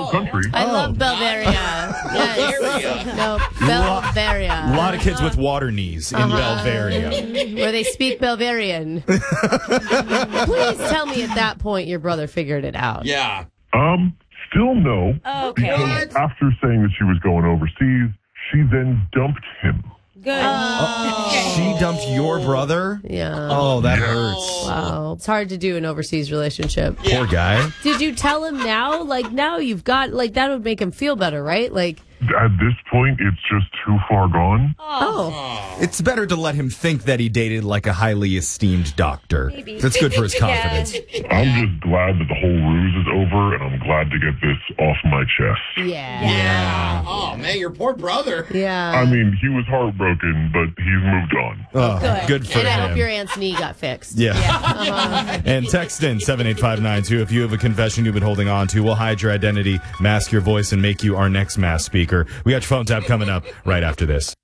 country. I love Belvaria. Yes. No, Belvaria. A lot of kids with water knees in Belvaria. Where they speak Belvarian. Please tell me at that point your brother figured it out. Yeah. Still no. Okay. After saying that she was going overseas, she then dumped him. Good. She dumped your brother? Yeah. Oh, that hurts. Wow. It's hard to do an overseas relationship. Poor guy. Did you tell him now? Like, now you've got, like, that would make him feel better, right? Like, At this point, it's just too far gone. oh. It's better to let him think that he dated like a highly esteemed doctor. That's good for his confidence. I'm just glad that the whole ruse is over, and I'm glad to get this off my chest. Yeah. Oh, man, your poor brother. Yeah. I mean, he was heartbroken, but he's moved on. Oh, good for and I him. hope your aunt's knee got fixed. Yeah. And text in 78592 if you have a confession you've been holding on to. We'll hide your identity, mask your voice, and make you our next mass speaker. We got your phone tap coming up right after this.